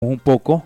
un poco.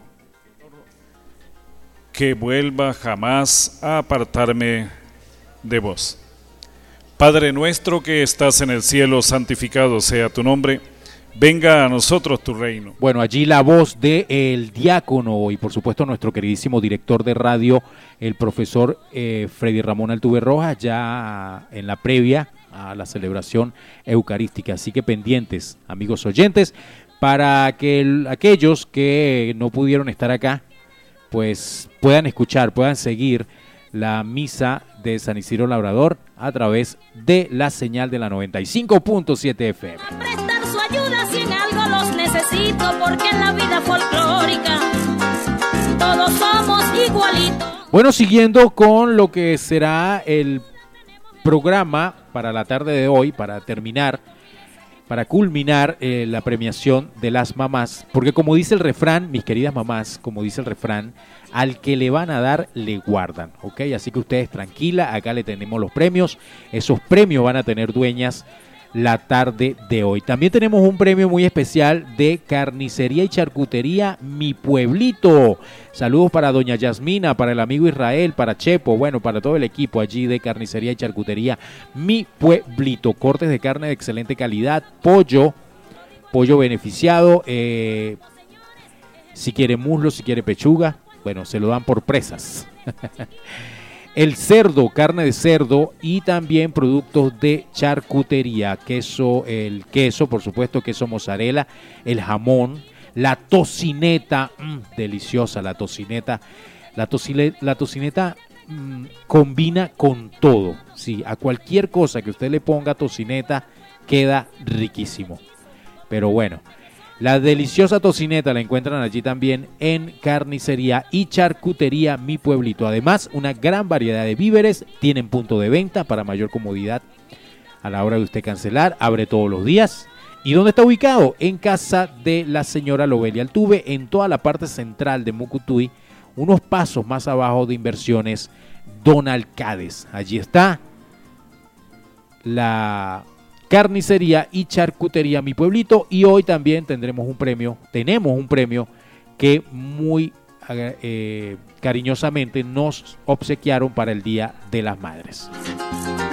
Que vuelva jamás a apartarme de vos. Padre nuestro que estás en el cielo, santificado sea tu nombre. Venga a nosotros tu reino. Bueno, allí la voz del diácono y por supuesto nuestro queridísimo director de radio, el profesor Freddy Ramón Altuve Rojas, ya en la previa a la celebración eucarística. Así que pendientes, amigos oyentes, para que aquellos que no pudieron estar acá, pues puedan escuchar, puedan seguir la misa de San Isidro Labrador a través de la señal de la 95.7 FM. A prestar su ayuda si en algo los necesito, porque en la vida folclórica todos somos igualitos. Bueno, siguiendo con lo que será el programa para la tarde de hoy, para terminar, para culminar la premiación de las mamás, porque como dice el refrán, mis queridas mamás, como dice el refrán, al que le van a dar, le guardan, ¿ok? Así que ustedes tranquila, acá le tenemos los premios, esos premios van a tener dueñas la tarde de hoy. También tenemos un premio muy especial de Carnicería y Charcutería Mi Pueblito. Saludos para doña Yasmina, para el amigo Israel, para Chepo, bueno, para todo el equipo allí de Carnicería y Charcutería Mi Pueblito. Cortes de carne de excelente calidad, pollo beneficiado, si quiere muslo, si quiere pechuga, bueno, se lo dan por presas. El cerdo, carne de cerdo y también productos de charcutería, el queso, por supuesto, queso mozzarella, el jamón, la tocineta, deliciosa la tocineta. La tocineta combina con todo, sí, a cualquier cosa que usted le ponga tocineta queda riquísimo. Pero bueno, la deliciosa tocineta la encuentran allí también en Carnicería y Charcutería Mi Pueblito. Además, una gran variedad de víveres, tienen punto de venta para mayor comodidad a la hora de usted cancelar, abre todos los días. ¿Y dónde está ubicado? En casa de la señora Lobelia Altuve, en toda la parte central de Mucutuy, unos pasos más abajo de Inversiones Don Alcades. Allí está la Carnicería y Charcutería Mi Pueblito, y hoy también tenemos un premio que muy cariñosamente nos obsequiaron para el Día de las Madres.